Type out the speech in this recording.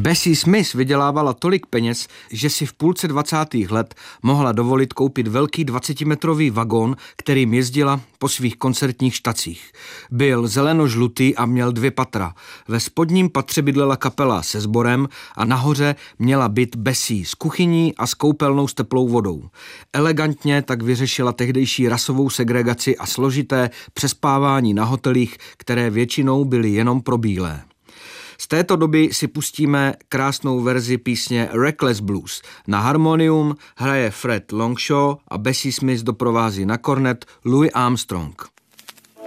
Bessie Smith vydělávala tolik peněz, že si v půlce 20. let mohla dovolit koupit velký 20metrový vagón, kterým jezdila po svých koncertních štacích. Byl zeleno-žlutý a měl 2 patra. Ve spodním patře bydlela kapela se sborem a nahoře měla byt Bessie s kuchyní a s koupelnou s teplou vodou. Elegantně tak vyřešila tehdejší rasovou segregaci a složité přespávání na hotelích, které většinou byly jenom pro bílé. Z této doby si pustíme krásnou verzi písně Reckless Blues. Na harmonium hraje Fred Longshaw a Bessie Smith doprovází na kornet Louis Armstrong.